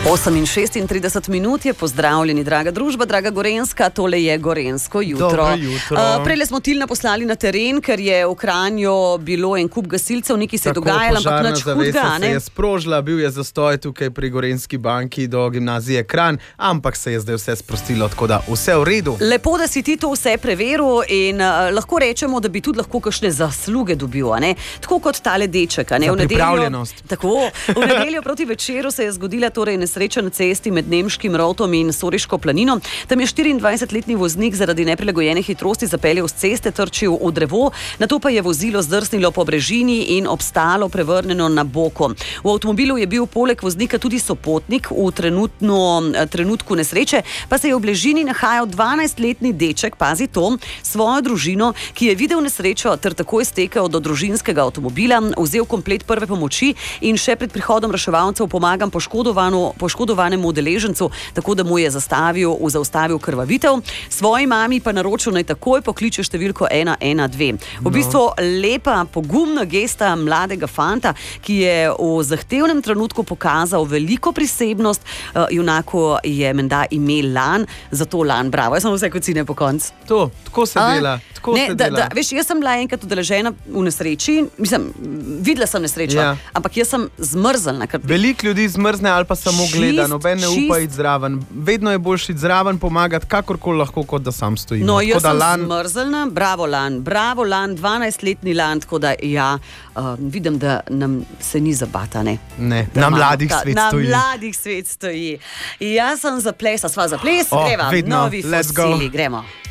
8:36 je, pozdravljeni, draga družba, draga Gorenjska, tole je Gorenjsko jutro. Dobro jutro. Prejle smo Tilna poslali na teren, ker je v Kranju bilo en kup gasilcev, nekaj se je dogajalo, ampak nič hudega. Se je sprožila, bil je zastoj tukaj pri Gorenjski banki do gimnazije Kranj, ampak se je zdaj vse sprostilo, tako da vse v redu. Lepo, da si ti to vse preveril in lahko rečemo, da bi tudi lahko kakšne zasluge dobil, a ne? Tako kot tale deček, a ne? Za pripravljenost. Tako, v nedeljo proti večeru se je zgodila torej nesreča na cesti med Nemškim Rotom in Soriško planino. Tam je 24-letni voznik zaradi neprilagojene hitrosti zapeljal s ceste, trčil v drevo, nato pa je vozilo zdrsnilo po brežini in obstalo prevrnjeno na boko. V avtomobilu je bil poleg voznika tudi sopotnik, v trenutku nesreče pa se je v bližini nahajal 12-letni deček, pazi to, svojo družino, ki je videl nesrečo ter takoj stekel do družinskega avtomobila, vzel komplet prve pomoči in še pred prihodom reševalcev pomagam poškodovanemu udeležencu, tako da mu je zaustavil krvavitev. Svoji mami pa naročil naj takoj pokliče številko 112. V bistvu lepa, pogumna gesta mladega fanta, ki je v zahtevnem trenutku pokazal veliko prisebnost. Junaku je menda ime Lan, zato Lan, bravo. Jaz sem vse kocine po koncu. Tako se dela. Veš, jaz sem bila enkrat udeležena v nesreči, videla sem nesrečo, ampak jaz sem zmrznila. Veliko ljudi zmrzne ali pa samo gleda, noben ne upa iti zraven. Vedno je boljši iti zraven, pomagati kakorkoli lahko, kot da sam stojimo. No, jaz sem zmrzlina, bravo Lan, 12-letni Lan, tako da vidim, da nam se ni zabata, ne? Ne, na mladih svet stoji. Jaz sem za ples, a sva za ples, greva, novi fosili, gremo.